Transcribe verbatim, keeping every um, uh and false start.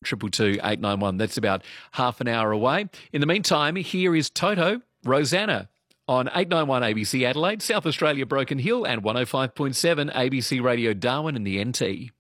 triple two eight nine one. That's about half an hour away. In the meantime, here is Toto, Rosanna, on eight nine one A B C Adelaide, South Australia Broken Hill, and one oh five point seven A B C Radio Darwin and the N T.